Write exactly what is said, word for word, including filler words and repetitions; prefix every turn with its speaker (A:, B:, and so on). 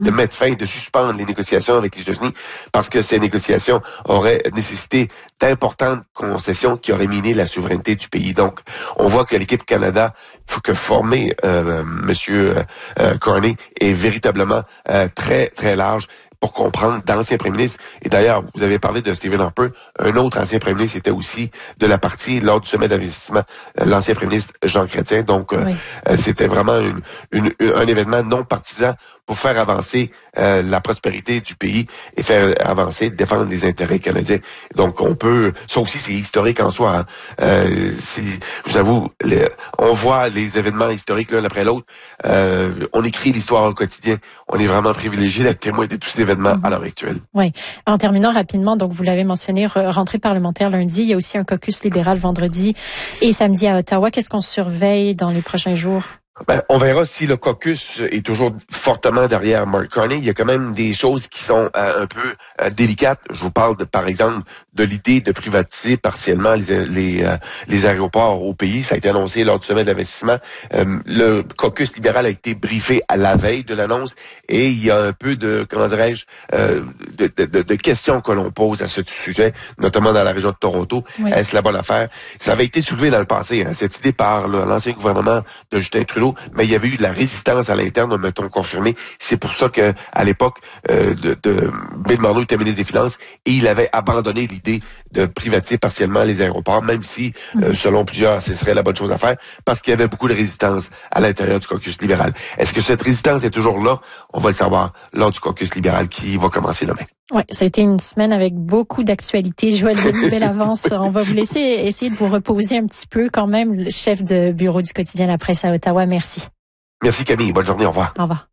A: de mettre fin, de suspendre les négociations avec les États-Unis parce que ces négociations auraient nécessité d'importantes concessions qui auraient miné la souveraineté du pays. Donc, on voit que l'équipe Canada, faut que former euh, Monsieur euh, Carney est véritablement euh, très, très large pour comprendre d'anciens premiers ministres. Et d'ailleurs, vous avez parlé de Stephen Harper. Un autre ancien premier ministre était aussi de la partie lors du sommet d'investissement, l'ancien premier ministre Jean Chrétien. Donc, oui. euh, c'était vraiment une, une, un événement non partisan pour faire avancer euh, la prospérité du pays et faire avancer, défendre les intérêts canadiens. Donc, on peut... Ça aussi, c'est historique en soi. Hein. Euh, je vous avoue, les, on voit les événements historiques l'un après l'autre. Euh, on écrit l'histoire au quotidien. On est vraiment privilégié d'être témoin de tous ces événements à l'heure actuelle.
B: Oui. En terminant rapidement, donc vous l'avez mentionné, rentrée parlementaire lundi, il y a aussi un caucus libéral vendredi et samedi à Ottawa. Qu'est-ce qu'on surveille dans les prochains jours?
A: Ben, on verra si le caucus est toujours fortement derrière Mark Carney. Il y a quand même des choses qui sont euh, un peu euh, délicates. Je vous parle, de, par exemple, de l'idée de privatiser partiellement les, les, euh, les aéroports au pays. Ça a été annoncé lors du sommet d'investissement. Euh, le caucus libéral a été briefé à la veille de l'annonce et il y a un peu de, comment dirais-je, euh, de, de, de questions que l'on pose à ce sujet, notamment dans la région de Toronto. Oui. Est-ce la bonne affaire? Ça avait été soulevé dans le passé, hein, cette idée par là, l'ancien gouvernement de Justin Trudeau, mais il y avait eu de la résistance à l'interne, mettons confirmé. C'est pour ça que à l'époque, euh, de, de Bill Morneau était ministre des Finances et il avait abandonné l'idée de privatiser partiellement les aéroports, même si, mmh. euh, selon plusieurs, ce serait la bonne chose à faire, parce qu'il y avait beaucoup de résistance à l'intérieur du caucus libéral. Est-ce que cette résistance est toujours là? On va le savoir lors du caucus libéral qui va commencer demain.
B: Oui, ça a été une semaine avec beaucoup d'actualités. Joël Denis, belle avance. On va vous laisser essayer de vous reposer un petit peu quand même, le chef de bureau du quotidien La Presse à Ottawa. Merci.
A: Merci Camille. Bonne journée. Au revoir.
B: Au revoir.